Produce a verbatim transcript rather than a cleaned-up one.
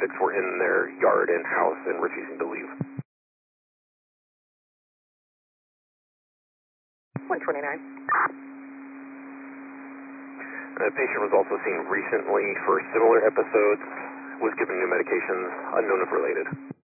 suspects were in their yard and house and refusing to leave. one twenty-nine. The patient was also seen recently for similar episodes, was given new medications, unknown if related.